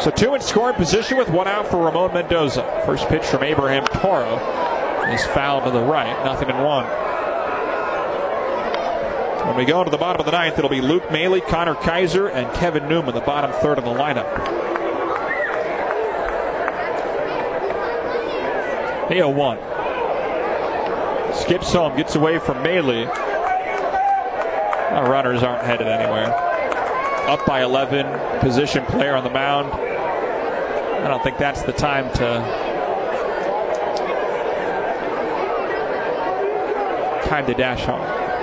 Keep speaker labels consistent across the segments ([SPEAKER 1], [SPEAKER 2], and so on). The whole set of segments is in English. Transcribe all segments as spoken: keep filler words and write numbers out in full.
[SPEAKER 1] So two in scoring position with one out for Ramon Mendoza. First pitch from Abraham Toro. He's fouled to the right. Nothing in one. When we go to the bottom of the ninth, it'll be Luke Maile, Connor Kaiser, and Kevin Newman, the bottom third of the lineup. The oh one. Skips home, gets away from Maile. Our runners aren't headed anywhere. Up by eleven, position player on the mound. I don't think that's the time to time to dash home.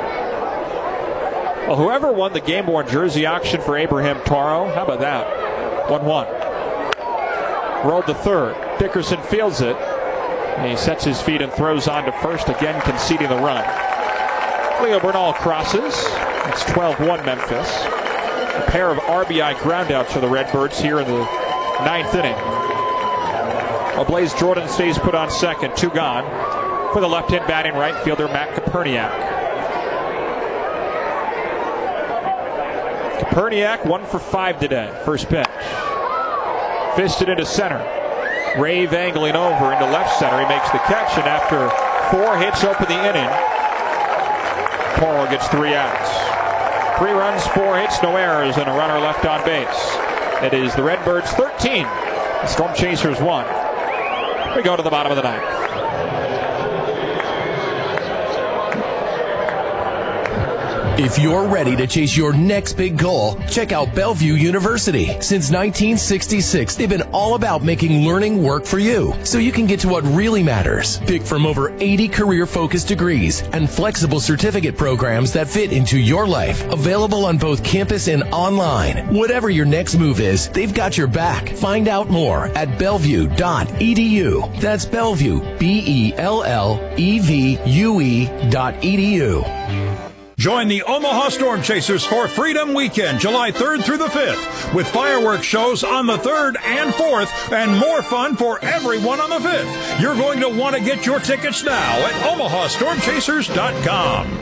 [SPEAKER 1] Well, whoever won the game-worn jersey auction for Abraham Toro, how about that? one one. Rolled to third. Dickerson fields it. And he sets his feet and throws on to first, again conceding the run. Leo Bernal crosses. It's twelve one Memphis. A pair of R B I groundouts for the Redbirds here in the ninth inning. Well, Blaze Jordan stays put on second. Two gone for the left-hand batting right fielder Matt Koperniak. Koperniak one for five today. First pitch. Fisted into center. Rave angling over into left center. He makes the catch, and after four hits open the inning, Toro gets three outs. Three runs, four hits, no errors, and a runner left on base. It is the Redbirds thirteen, the Storm Chasers one. We go to the bottom of the ninth.
[SPEAKER 2] If you're ready to chase your next big goal, check out Bellevue University. Since nineteen sixty-six, they've been all about making learning work for you, so you can get to what really matters. Pick from over eighty career-focused degrees and flexible certificate programs that fit into your life. Available on both campus and online. Whatever your next move is, they've got your back. Find out more at bellevue dot e d u. That's Bellevue, B E L L E V U E dot E D U.
[SPEAKER 3] Join the Omaha Storm Chasers for Freedom Weekend, July third through the fifth, with fireworks shows on the third and fourth, and more fun for everyone on the fifth. You're going to want to get your tickets now at omaha storm chasers dot com.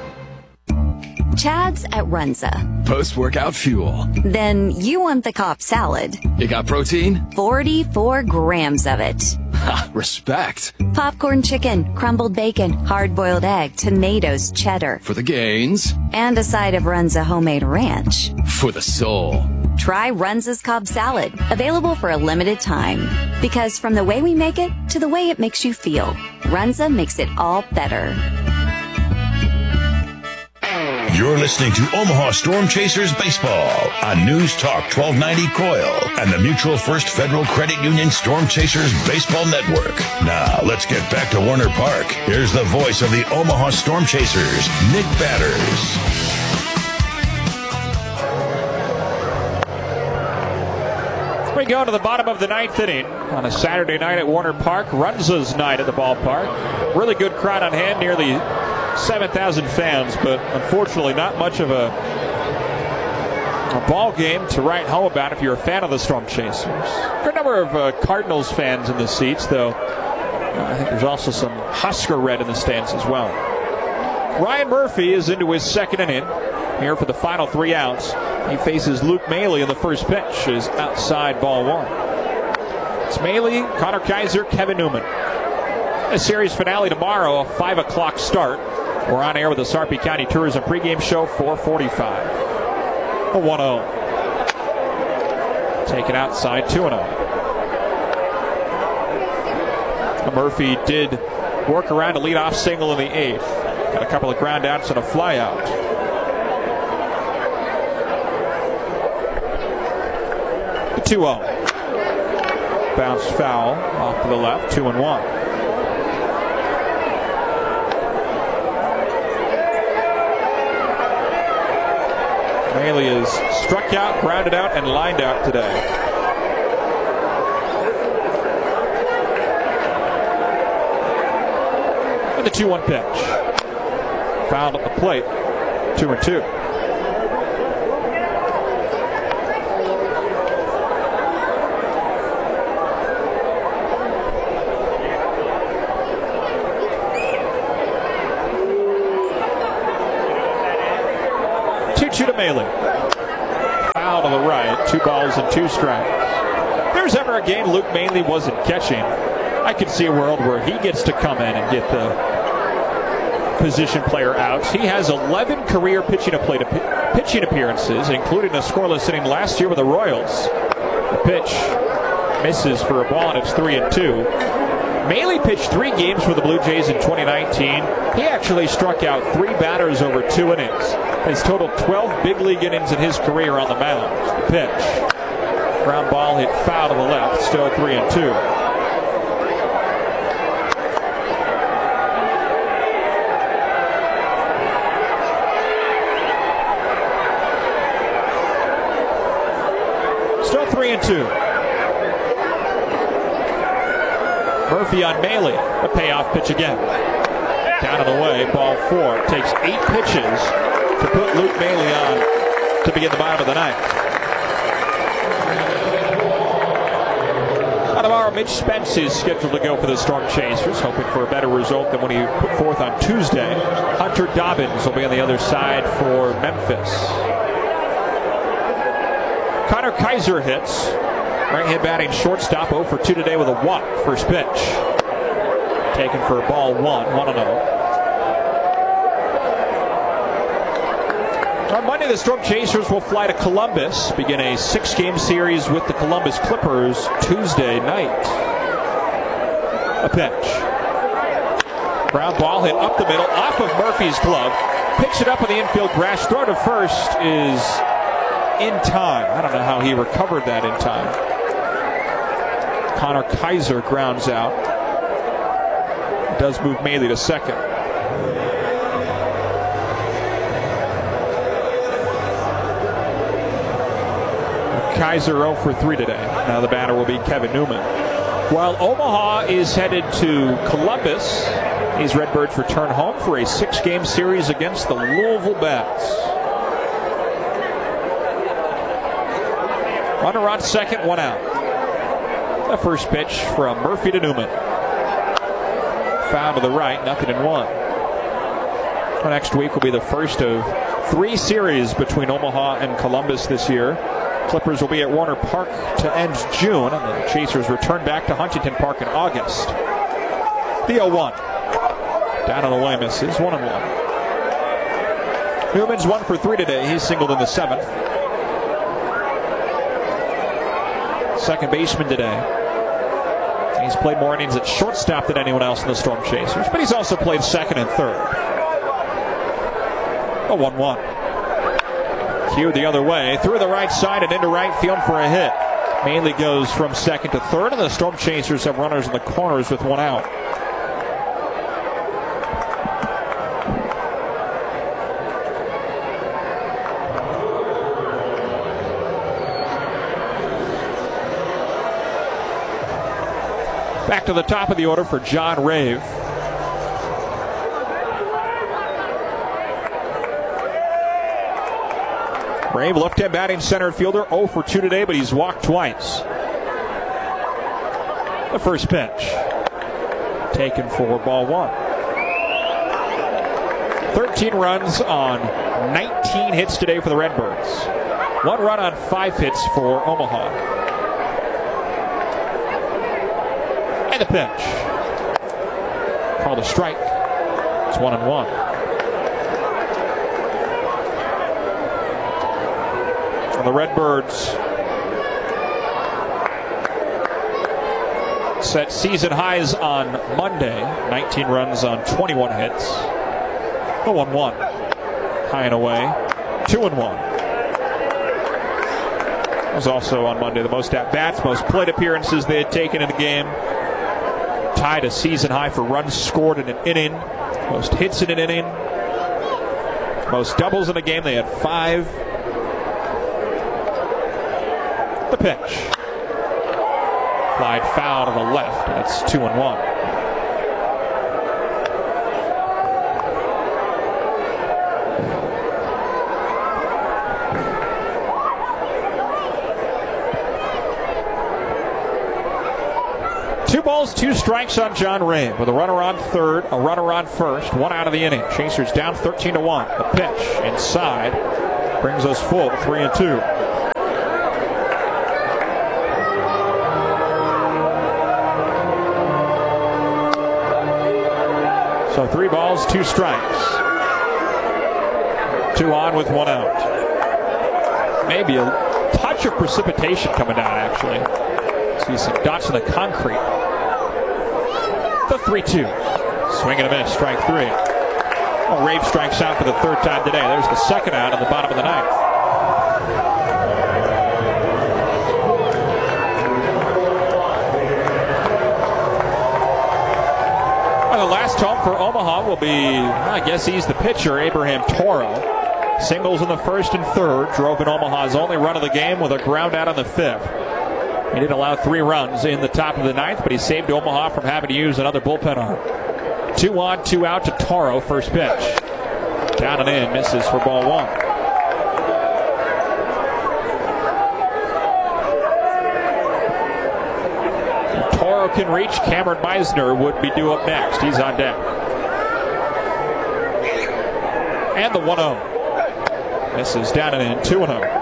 [SPEAKER 4] Chad's at Runza.
[SPEAKER 5] Post-workout fuel.
[SPEAKER 4] Then you want the Cobb salad.
[SPEAKER 5] You got protein?
[SPEAKER 4] forty-four grams of it.
[SPEAKER 5] Ha, respect.
[SPEAKER 4] Popcorn chicken, crumbled bacon, hard-boiled egg, tomatoes, cheddar.
[SPEAKER 5] For the gains.
[SPEAKER 4] And a side of Runza homemade ranch.
[SPEAKER 5] For the soul.
[SPEAKER 4] Try Runza's Cobb salad, available for a limited time. Because from the way we make it to the way it makes you feel, Runza makes it all better.
[SPEAKER 6] You're listening to Omaha Storm Chasers Baseball on News Talk twelve ninety Coil and the Mutual First Federal Credit Union Storm Chasers Baseball Network. Now, let's get back to Warner Park. Here's the voice of the Omaha Storm Chasers, Nick Batters.
[SPEAKER 1] We go to the bottom of the ninth inning on a Saturday night at Warner Park. Runza's night at the ballpark. Really good crowd on hand, nearly seven thousand fans, but unfortunately not much of a, a ball game to write home about if you're a fan of the Storm Chasers. Good number of uh, Cardinals fans in the seats, though uh, I think there's also some Husker red in the stands as well. Ryan Murphy is into his second inning here for the final three outs. He faces Luke Maile in the first pitch, is outside ball one. It's Maile, Connor Kaiser, Kevin Newman. A series finale tomorrow, a five o'clock start. We're on air with the Sarpy County Tourism pregame show, four forty-five. A one oh. Taken outside, two and oh. Murphy did work around a leadoff single in the eighth. Got a couple of ground outs and a fly out. The two oh. Bounced foul off to the left, two and one. Maile is struck out, grounded out, and lined out today. And the two one pitch. Fouled at the plate, two and two. two two to Maile. Foul to the right, two balls and two strikes. there's ever a game Luke Maile wasn't catching, I could see a world where he gets to come in and get the position player outs. He has eleven career pitching, pitching appearances, including a scoreless inning last year with the Royals. The pitch misses for a ball, and it's three and two. Maile pitched three games for the Blue Jays in twenty nineteen. He actually struck out three batters over two innings. He's totaled twelve big league innings in his career on the mound. The pitch. Ground ball hit foul to the left. Still three and two. Still three and two. Murphy on Maile. The payoff pitch again. Down and away, ball four. It takes eight pitches to put Luke Maile on to begin the bottom of the ninth. Tomorrow, Mitch Spence is scheduled to go for the Storm Chasers, hoping for a better result than what he put forth on Tuesday. Hunter Dobbins will be on the other side for Memphis. Connor Kaiser hits. Right-hand batting shortstop, oh for two today with a walk. First pitch. Taken for a ball one, one and oh. On Monday, the Storm Chasers will fly to Columbus, begin a six-game series with the Columbus Clippers Tuesday night. A pitch. Ground ball hit up the middle, off of Murphy's glove. Picks it up in the infield grass. Throw to first is in time. I don't know how he recovered that in time. Connor Kaiser grounds out. Does move Maile to second. Kaiser oh for three today. Now the batter will be Kevin Newman. While Omaha is headed to Columbus, these Redbirds return home for a six-game series against the Louisville Bats. Runner on second, one out. The first pitch from Murphy to Newman. Foul to the right, nothing in one. Well, next week will be the first of three series between Omaha and Columbus this year. Clippers will be at Warner Park to end June, and the Chasers return back to Huntington Park in August. The oh one. Down on the way, misses. One and one. Newman's one for three today. He's singled in the seventh. Second baseman today. He's played more innings at shortstop than anyone else in the Storm Chasers, but he's also played second and third. A one one. Cue the other way, through the right side and into right field for a hit. Maile goes from second to third, and the Storm Chasers have runners in the corners with one out. Back to the top of the order for John Rave. Rave, left-hand batting center fielder, oh for two today, but he's walked twice. The first pitch. Taken for ball one. thirteen runs on nineteen hits today for the Redbirds. One run on five hits for Omaha. And the pitch. Called a strike. It's one and one. And the Redbirds set season highs on Monday. nineteen runs on twenty-one hits. The one one. High and away. two and one. It was also on Monday the most at-bats, most plate appearances they had taken in the game. Tied a season high for runs scored in an inning. Most hits in an inning. Most doubles in a game. They had five. The pitch. Flied foul to the left, and it's two and one. Two balls, two strikes on John Rave with a runner on third, a runner on first, one out of the inning. Chasers down thirteen to one. The pitch inside brings us full, three and two. So three balls, two strikes. Two on with one out. Maybe a touch of precipitation coming down, actually. See some dots in the concrete. The three two. Swing and a miss, strike three. Well, Rave strikes out for the third time today. There's the second out in the bottom of the ninth. Well, the last home for Omaha will be, I guess he's the pitcher, Abraham Toro. Singles in the first and third. Drove in Omaha's only run of the game with a ground out on the fifth. He didn't allow three runs in the top of the ninth, but he saved Omaha from having to use another bullpen arm. Two on, two out to Toro, first pitch. Down and in, misses for ball one. If Toro can reach, Cameron Meisner would be due up next. He's on deck. And the one oh. Misses down and in, two and oh.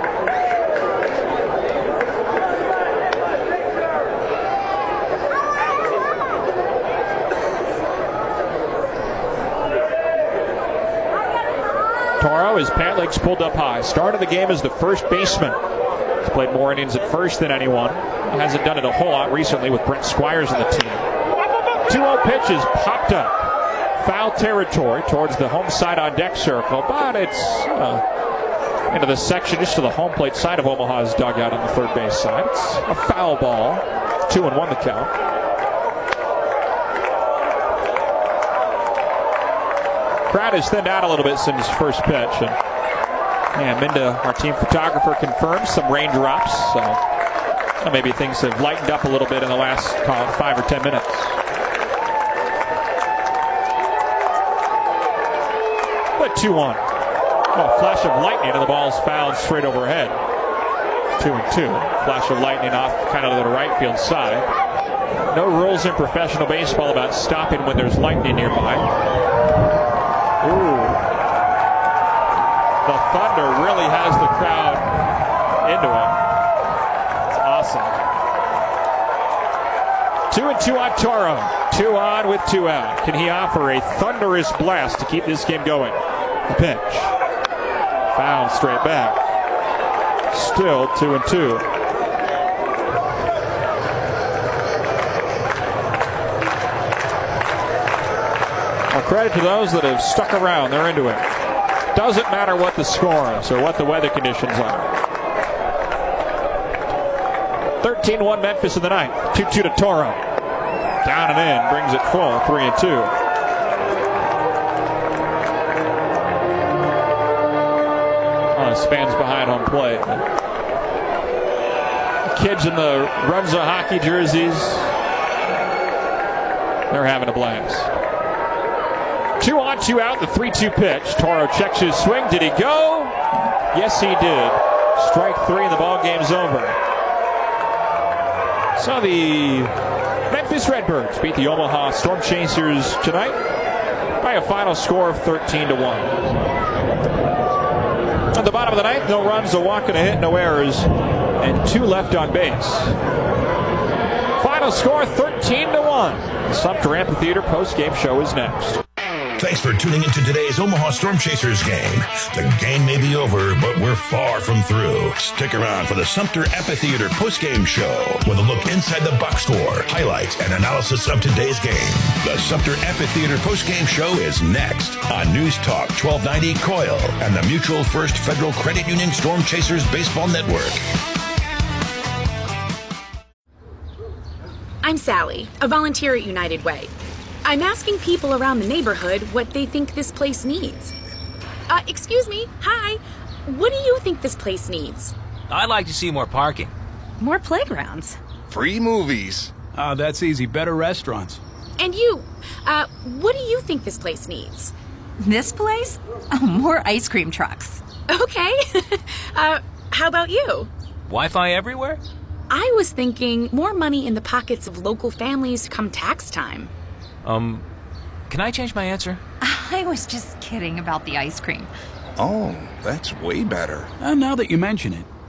[SPEAKER 1] Toro, his pant legs pulled up high. Started the game as the first baseman. He's played more innings at first than anyone. He hasn't done it a whole lot recently with Brent Squires in the team. two oh pitches popped up. Foul territory towards the home side on deck circle, but it's uh, into the section just to the home plate side of Omaha's dugout on the third base side. It's a foul ball. Two and one the count. Crowd has thinned out a little bit since first pitch. And, and Minda, our team photographer, confirms some raindrops. So well, maybe things have lightened up a little bit in the last, call it, five or ten minutes. But two one. Oh, flash of lightning and the ball's fouled straight overhead. Two and two. Flash of lightning off kind of to the right field side. No rules in professional baseball about stopping when there's lightning nearby. Ooh. The thunder really has the crowd into it. It's awesome. Two and two on Toro. Two on with two out. Can he offer a thunderous blast to keep this game going? The pitch. Foul straight back. Still two and two. Well, credit to those that have stuck around. They're into it. Doesn't matter what the score is or what the weather conditions are. thirteen one Memphis in the ninth. two two to Toro. Down and in. Brings it full. three and two. Oh, his fans behind home plate. Kids in the Runza hockey jerseys. They're having a blast. Two on, two out, the three two pitch. Toro checks his swing. Did he go? Yes, he did. Strike three and the ball game's over. So the Memphis Redbirds beat the Omaha Storm Chasers tonight by a final score of thirteen to one. At the bottom of the ninth, no runs, a walk and a hit, no errors, and two left on base. Final score thirteen to one. The Sumter Amphitheater post-game show is next.
[SPEAKER 6] Thanks for tuning into today's Omaha Storm Chasers game. The game may be over, but we're far from through. Stick around for the Sumter Amphitheater postgame show with a look inside the box score, highlights, and analysis of today's game. The Sumter Amphitheater postgame show is next on News Talk twelve ninety Coil and the Mutual First Federal Credit Union Storm Chasers Baseball Network.
[SPEAKER 7] I'm Sally, a volunteer at United Way. I'm asking people around the neighborhood what they think this place needs. Uh, excuse me, hi. What do you think this place needs?
[SPEAKER 8] I'd like to see more parking.
[SPEAKER 7] More playgrounds.
[SPEAKER 9] Free movies.
[SPEAKER 10] Oh, that's easy. Better restaurants.
[SPEAKER 7] And you, uh, what do you think this place needs?
[SPEAKER 11] This place? Oh, more ice cream trucks.
[SPEAKER 7] Okay. uh, how about you?
[SPEAKER 8] Wi-Fi everywhere?
[SPEAKER 7] I was thinking more money in the pockets of local families come tax time.
[SPEAKER 8] Um, can I change my answer?
[SPEAKER 11] I was just kidding about the ice cream.
[SPEAKER 9] Oh, that's way better.
[SPEAKER 10] Uh, now that you mention it.